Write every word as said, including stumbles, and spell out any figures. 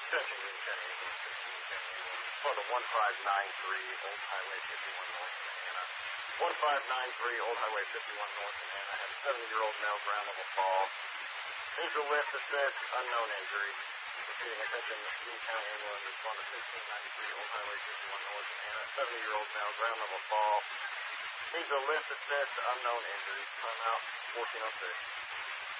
Attention, Union County Ambulance, Union County Ambulance. For the one five nine three Old Highway fifty-one North in Anna. one five nine three Old Highway fifty-one North in Anna had a seventy-year-old male ground level fall. Needs a lift assist, unknown injury. Repeating attention, Union County Ambulance respond to sixteen ninety-three Old Highway fifty-one North in Anna. seventy-year-old male ground level fall. Needs a lift assist, unknown injury. Time out, fourteen oh six.